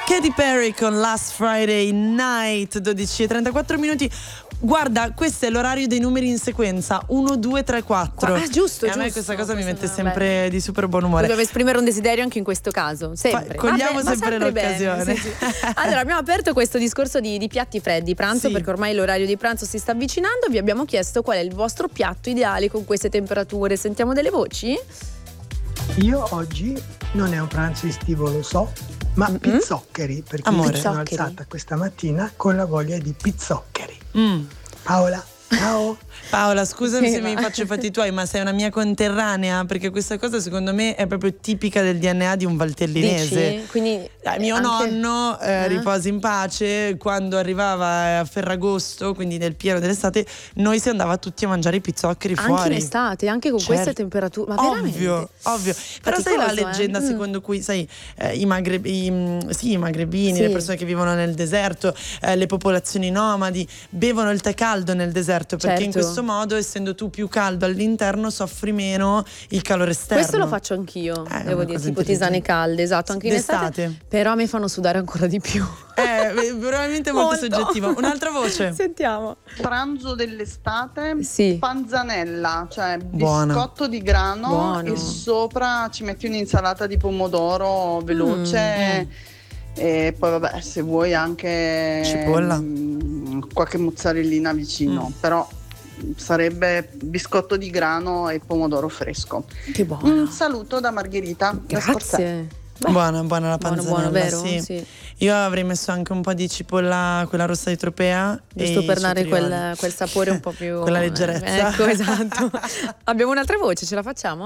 Katy Perry con Last Friday Night, 12:34. Guarda, questo è l'orario dei numeri in sequenza: 1, 2, 3, 4. Ah, giusto, e a me questa cosa mi mette sempre di super buon umore. Dobbiamo esprimere un desiderio anche in questo caso, sempre. Cogliamo sempre l'occasione. Bene, sì. Allora, abbiamo aperto questo discorso di piatti freddi, pranzo, perché ormai l'orario di pranzo si sta avvicinando. Vi abbiamo chiesto qual è il vostro piatto ideale con queste temperature. Sentiamo delle voci? Io oggi non è un pranzo estivo, lo so, ma pizzoccheri, perché mi sono alzata questa mattina con la voglia di pizzoccheri. Paola, ciao. Paola, scusami se mi faccio i fatti tuoi, ma sei una mia conterranea, perché questa cosa secondo me è proprio tipica del DNA di un valtellinese. Dici? Quindi mio nonno, riposi in pace, quando arrivava a Ferragosto, quindi nel pieno dell'estate, noi si andava tutti a mangiare i pizzoccheri fuori. Anche in estate, anche con queste temperature. Ma ovvio. Però sai la leggenda secondo cui, sai, i magrebini, le persone che vivono nel deserto, le popolazioni nomadi, bevono il tè caldo nel deserto, perché in questo modo, essendo tu più caldo all'interno, soffri meno il calore esterno. Questo lo faccio anch'io, devo dire, tipo tisane calde, esatto, anche in estate. Però mi fanno sudare ancora di più. Probabilmente molto soggettivo. Un'altra voce. Sentiamo. Pranzo dell'estate, panzanella, cioè buona. Biscotto di grano e sopra ci metti un'insalata di pomodoro veloce. E poi vabbè, se vuoi anche cipolla, qualche mozzarellina vicino, però sarebbe biscotto di grano e pomodoro fresco. Che buono. Un saluto da Margherita. Grazie. Buona la panzanella, buono, vero? Sì. Io avrei messo anche un po' di cipolla, quella rossa di Tropea, giusto per dare quel sapore un po' più quella leggerezza. Ecco, esatto. Abbiamo un'altra voce, ce la facciamo?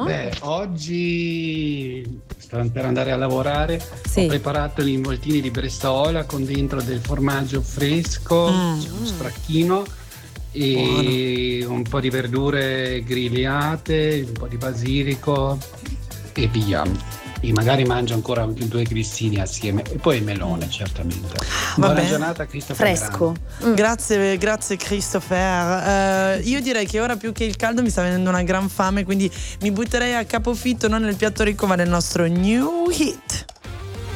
Oggi sto per andare a lavorare. Ho preparato gli involtini di bresaola con dentro del formaggio fresco, uno stracchino e un po' di verdure grigliate, un po' di basilico e via. E magari mangio ancora anche 2 grissini assieme e poi il melone, certamente. Buona giornata, Christopher. Fresco. Grazie Christopher. Io direi che ora più che il caldo mi sta venendo una gran fame, quindi mi butterei a capofitto non nel piatto ricco ma nel nostro new hit.